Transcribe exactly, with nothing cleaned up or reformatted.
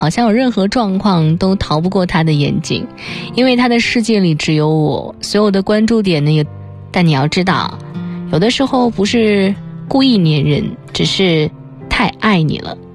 好像有任何状况都逃不过他的眼睛，因为他的世界里只有我，所有的关注点呢也，但你要知道，有的时候不是故意粘人，只是太爱你了。